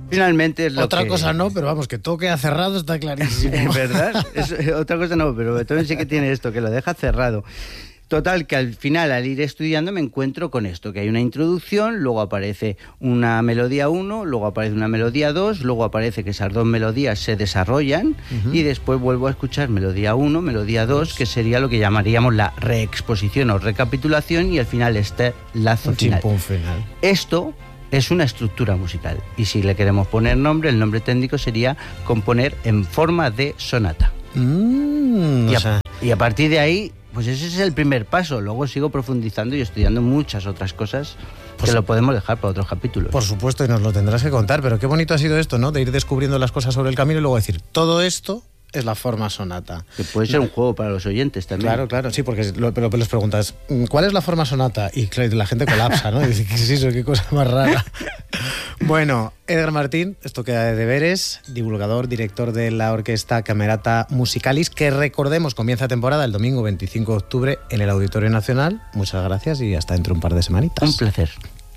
Finalmente es lo Otra que... cosa no, pero vamos, que todo queda cerrado está clarísimo. ¿Verdad? Otra cosa no, pero Beethoven sí que tiene esto, que lo deja cerrado. Total, que al final, al ir estudiando, me encuentro con esto, que hay una introducción, luego aparece una melodía 1, luego aparece una melodía 2, luego aparece que esas dos melodías se desarrollan y después vuelvo a escuchar melodía 1, melodía 2, que sería lo que llamaríamos la reexposición o recapitulación, y al final este lazo final. Chimpún final. Esto es una estructura musical, y si le queremos poner nombre, el nombre técnico sería componer en forma de sonata. Y a partir de ahí, pues ese es el primer paso. Luego sigo profundizando y estudiando muchas otras cosas que lo podemos dejar para otros capítulos. Por supuesto, y nos lo tendrás que contar, pero qué bonito ha sido esto, ¿no? De ir descubriendo las cosas sobre el camino y luego decir, todo esto es la forma sonata. Que puede ser un juego para los oyentes también. Claro, sí, porque pero les preguntas, ¿cuál es la forma sonata? Y claro, la gente colapsa, ¿no? Y dice, ¿qué es eso? ¿Qué cosa más rara? Bueno, Edgar Martín, esto queda de deberes, divulgador, director de la Orquesta Camerata Musicalis, que recordemos comienza temporada el domingo 25 de octubre en el Auditorio Nacional. Muchas gracias y hasta dentro de un par de semanitas. Un placer.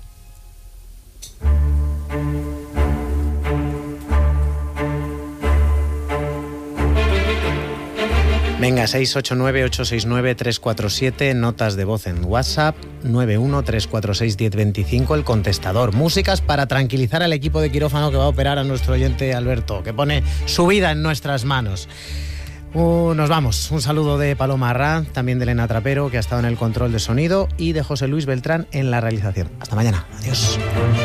Venga, 689-869-347, notas de voz en WhatsApp, 91-346-1025, el contestador. Músicas para tranquilizar al equipo de quirófano que va a operar a nuestro oyente Alberto, que pone su vida en nuestras manos. Nos vamos. Un saludo de Paloma Arrá, también de Elena Trapero, que ha estado en el control de sonido, y de José Luis Beltrán en la realización. Hasta mañana. Adiós.